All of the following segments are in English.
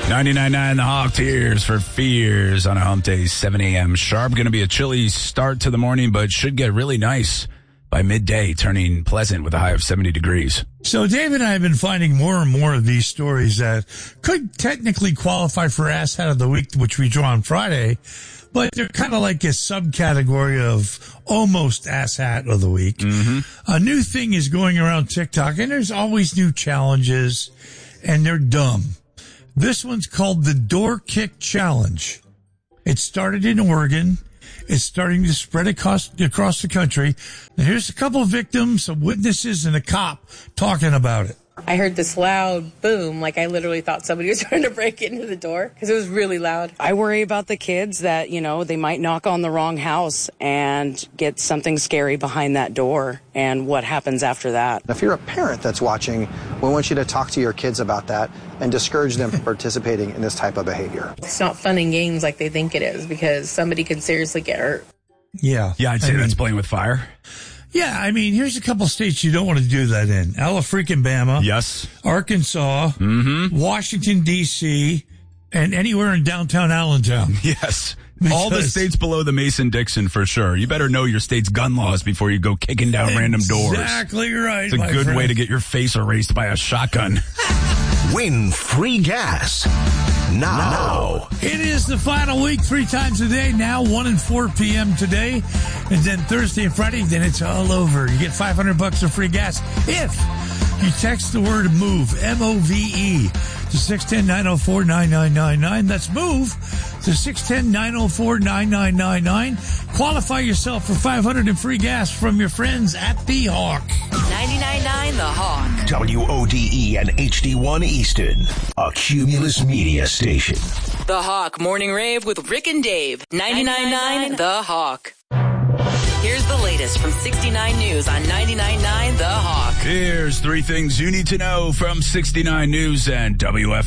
99.9 The Hawk, Tears for Fears on a hump day, 7 a.m. sharp. Going to be a chilly start to the morning, but should get really nice by midday, turning pleasant with a high of 70 degrees. So Dave and I have been finding more and more of these stories that could technically qualify for Ass Hat of the Week, which we draw on Friday, but they're kind of like a subcategory of almost Ass Hat of the Week. Mm-hmm. A new thing is going around TikTok, and there's always new challenges, and they're dumb. This one's called the Door Kick Challenge. It started in Oregon. It's starting to spread across the country. Now, here's a couple of victims, some witnesses, and a cop talking about it. I heard this loud boom, like I literally thought somebody was trying to break into the door because it was really loud. I worry about the kids that, they might knock on the wrong house and get something scary behind that door and what happens after that. If you're a parent that's watching, we want you to talk to your kids about that and discourage them from participating in this type of behavior. It's not fun and games like they think it is because somebody could seriously get hurt. Yeah. Yeah, I'd say that's playing with fire. Yeah, here's a couple states you don't want to do that in. Alabama. Yes. Arkansas. Mm-hmm. Washington, D.C., and anywhere in downtown Allentown. Yes. All the states below the Mason-Dixon for sure. You better know your state's gun laws before you go kicking down random doors. Exactly right, It's a good way to get your face erased by a shotgun. Win free gas now. It is the final week, 3 times a day now, 1 and 4 p.m. today. And then Thursday and Friday, then it's all over. You get $500 of free gas if you text the word MOVE, M-O-V-E, to 610-904-9999. That's MOVE to 610-904-9999. Qualify yourself for $500 in free gas from your friends at The Hawk. 99.9 The Hawk. WODE and HD1 Easton, a Cumulus Media station. The Hawk Morning Rave with Rick and Dave. 99.9 The Hawk. Here's the latest from 69 News on 99.9 The Hawk. Here's 3 things you need to know from 69 News and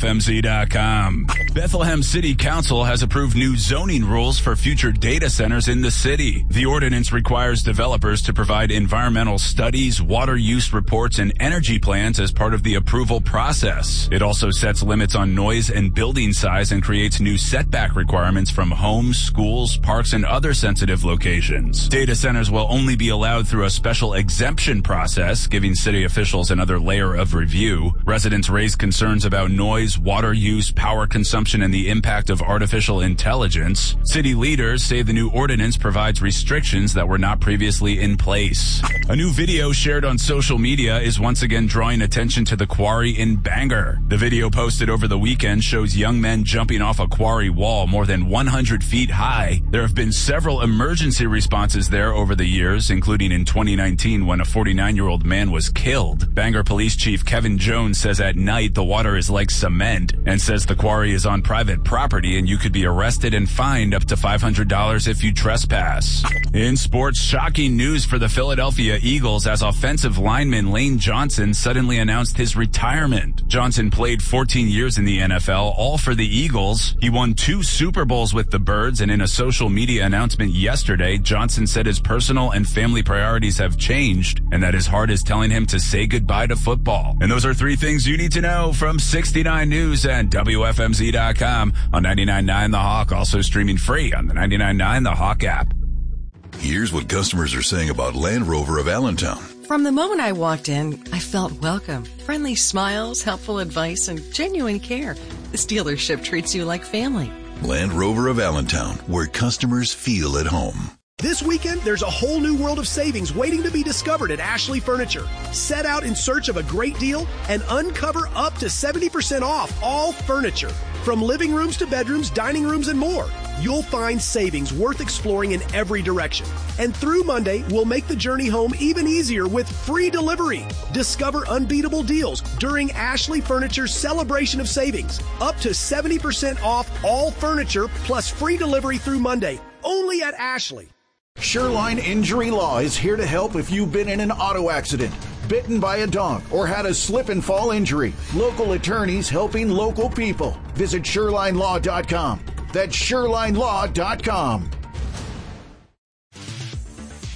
WFMZ.com. Bethlehem City Council has approved new zoning rules for future data centers in the city. The ordinance requires developers to provide environmental studies, water use reports, and energy plans as part of the approval process. It also sets limits on noise and building size and creates new setback requirements from homes, schools, parks, and other sensitive locations. Data centers will only be allowed through a special exemption process, giving city officials another layer of review. Residents raised concerns about noise, water use, power consumption, and the impact of artificial intelligence. City leaders say the new ordinance provides restrictions that were not previously in place. A new video shared on social media is once again drawing attention to the quarry in Bangor. The video posted over the weekend shows young men jumping off a quarry wall more than 100 feet high. There have been several emergency responses there over the years, including in 2019 when a 49-year-old man was killed. Bangor Police Chief Kevin Jones says at night the water is like cement and says the quarry is on private property and you could be arrested and fined up to $500 if you trespass. In sports, shocking news for the Philadelphia Eagles as offensive lineman Lane Johnson suddenly announced his retirement. Johnson played 14 years in the NFL, all for the Eagles. He won 2 Super Bowls with the Birds, and in a social media announcement yesterday, Johnson said his personal and family priorities have changed and that his heart is telling him to say goodbye to football. And those are 3 things you need to know from 69 News and WFMZ.com on 99.9 The Hawk, also streaming free on the 99.9 The Hawk app. Here's what customers are saying about Land Rover of Allentown. From the moment I walked in, I felt welcome. Friendly smiles, helpful advice, and genuine care. This dealership treats you like family. Land Rover of Allentown, where customers feel at home. This weekend, there's a whole new world of savings waiting to be discovered at Ashley Furniture. Set out in search of a great deal and uncover up to 70% off all furniture. From living rooms to bedrooms, dining rooms, and more. You'll find savings worth exploring in every direction. And through Monday, we'll make the journey home even easier with free delivery. Discover unbeatable deals during Ashley Furniture's celebration of savings. Up to 70% off all furniture plus free delivery through Monday. Only at Ashley. Shoreline Injury Law is here to help if you've been in an auto accident, bitten by a dog, or had a slip and fall injury. Local attorneys helping local people. Visit ShorelineLaw.com. That's ShorelineLaw.com.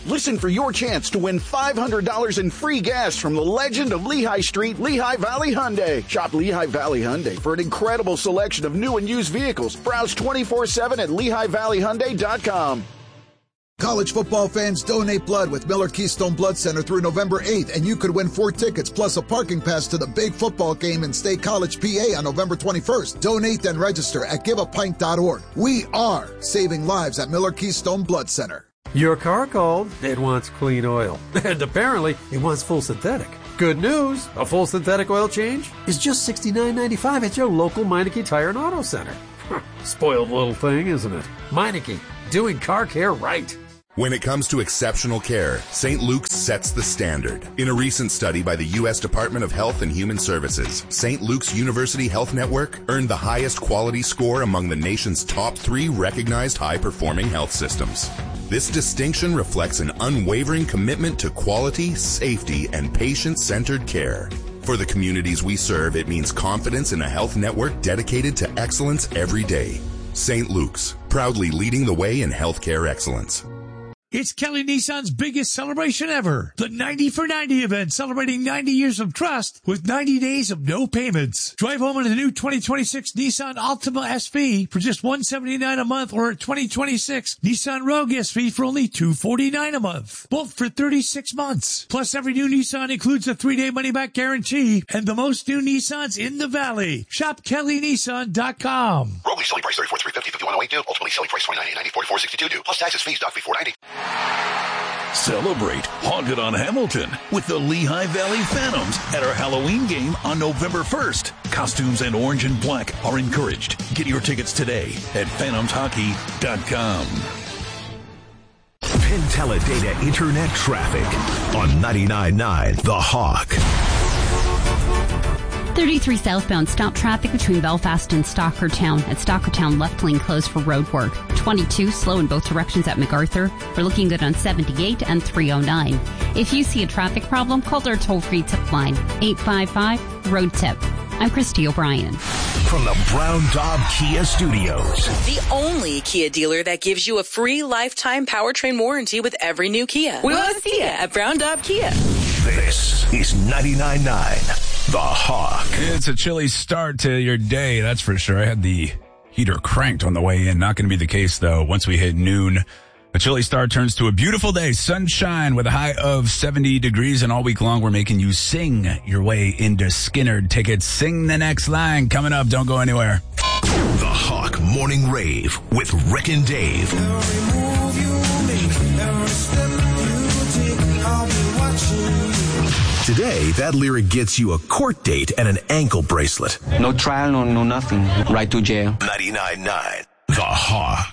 Listen for your chance to win $500 in free gas from the legend of Lehigh Street, Lehigh Valley Hyundai. Shop Lehigh Valley Hyundai for an incredible selection of new and used vehicles. Browse 24/7 at LehighValleyHyundai.com. College football fans, donate blood with Miller Keystone Blood Center through November 8th, and you could win 4 tickets plus a parking pass to the big football game in State College, PA on November 21st. Donate and register at giveapint.org. We are saving lives at Miller Keystone Blood Center. Your car called. It wants clean oil. And apparently, it wants full synthetic. Good news, a full synthetic oil change is just $69.95 at your local Meineke Tire and Auto Center. Spoiled little thing, isn't it? Meineke, doing car care right. When it comes to exceptional care, St. Luke's sets the standard. In a recent study by the U.S. Department of Health and Human Services, St. Luke's University Health Network earned the highest quality score among the nation's top 3 recognized high-performing health systems. This distinction reflects an unwavering commitment to quality, safety, and patient-centered care. For the communities we serve, it means confidence in a health network dedicated to excellence every day. St. Luke's, proudly leading the way in healthcare excellence. It's Kelly Nissan's biggest celebration ever. The 90 for 90 event celebrating 90 years of trust with 90 days of no payments. Drive home in a new 2026 Nissan Altima SV for just $179 a month, or a 2026 Nissan Rogue SV for only $249 a month. Both for 36 months. Plus, every new Nissan includes a 3-day money-back guarantee and the most new Nissans in the Valley. Shop KellyNissan.com. Rogue lease selling price $34,350, $51,008 due. Ultimately selling price $29,890, $44,62 due. Plus taxes, fees, doc fee $490. Celebrate Haunted on Hamilton with the Lehigh Valley Phantoms at our Halloween game on November 1st. Costumes and orange and black are encouraged. Get your tickets today at phantomshockey.com. Penn Internet traffic on 99.9 The Hawk. 33 southbound stop traffic between Belfast and Stockertown. At Stockertown, left lane closed for road work. 22 slow in both directions at MacArthur. We're looking good on 78 and 309. If you see a traffic problem, call our toll-free tip line, 855-ROAD-TIP. I'm Christy O'Brien. From the Brown Daub Kia Studios. The only Kia dealer that gives you a free lifetime powertrain warranty with every new Kia. We want to see you at Brown Daub Kia. This is 99.9 The Hawk. It's a chilly start to your day, that's for sure. I had the heater cranked on the way in. Not going to be the case, though, once we hit noon. A chilly start turns to a beautiful day, sunshine with a high of 70 degrees, and all week long we're making you sing your way into Skinnerd tickets. Sing the next line coming up. Don't go anywhere. The Hawk Morning Rave with Rick and Dave. Today, that lyric gets you a court date and an ankle bracelet. No trial, no nothing. Right to jail. 99.9 The Hawk.